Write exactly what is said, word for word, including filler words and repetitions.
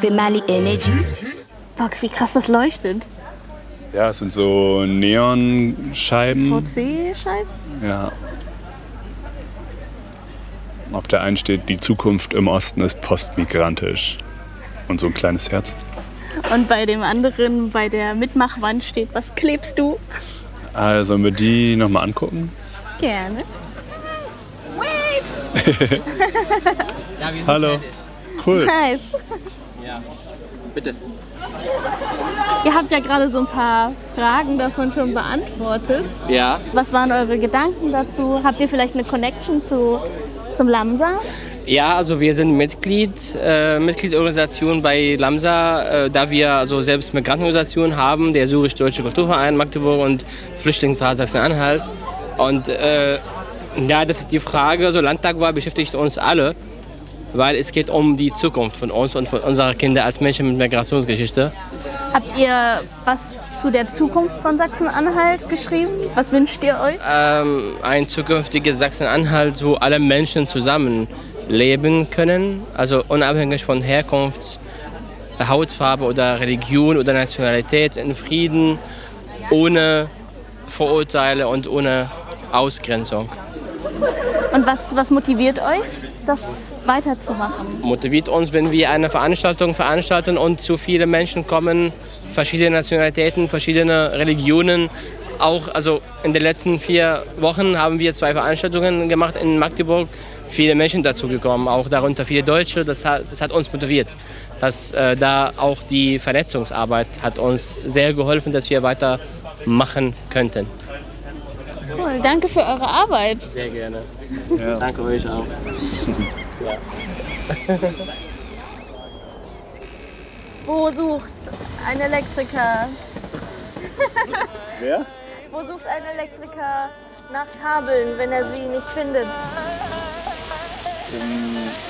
for Mali energy. Boah, wie krass das leuchtet. Ja, es sind so Neonscheiben. V C-Scheiben? Ja. Auf der einen steht, die Zukunft im Osten ist postmigrantisch. Und so ein kleines Herz. Und bei dem anderen, bei der Mitmachwand steht, was klebst du? Also, sollen wir die nochmal angucken? Gerne. Ja, wir sind Hallo. fertig. Cool. Nice. Ja, bitte. Ihr habt ja gerade so ein paar Fragen davon schon beantwortet. Ja. Was waren eure Gedanken dazu? Habt ihr vielleicht eine Connection zu, zum Lamsa? Ja, also wir sind Mitglied, äh, Mitgliedorganisation bei Lamsa, äh, da wir also selbst Migrantenorganisationen haben, der Syrisch-Deutsche Kulturverein Magdeburg und Flüchtlingsrat Sachsen-Anhalt. Und äh, ja, das ist die Frage, also Landtagwahl beschäftigt uns alle, weil es geht um die Zukunft von uns und von unseren Kindern als Menschen mit Migrationsgeschichte. Habt ihr was zu der Zukunft von Sachsen-Anhalt geschrieben? Was wünscht ihr euch? Ähm, ein zukünftiges Sachsen-Anhalt, wo alle Menschen zusammen leben können, also unabhängig von Herkunft, Hautfarbe oder Religion oder Nationalität, in Frieden, ohne Vorurteile und ohne Ausgrenzung. Und was, was motiviert euch, das weiterzumachen? Motiviert uns, wenn wir eine Veranstaltung veranstalten und zu viele Menschen kommen, verschiedene Nationalitäten, verschiedene Religionen. Auch also in den letzten vier Wochen haben wir zwei Veranstaltungen gemacht in Magdeburg. Viele Menschen dazu gekommen, auch darunter viele Deutsche. Das hat, das hat uns motiviert. Dass, äh, da auch die Vernetzungsarbeit hat uns sehr geholfen, dass wir weitermachen könnten. Cool, danke für eure Arbeit. Sehr gerne. Ja. Danke euch auch. Ja. Wo sucht ein Elektriker? Wer? Wo sucht ein Elektriker nach Kabeln, wenn er sie nicht findet? Im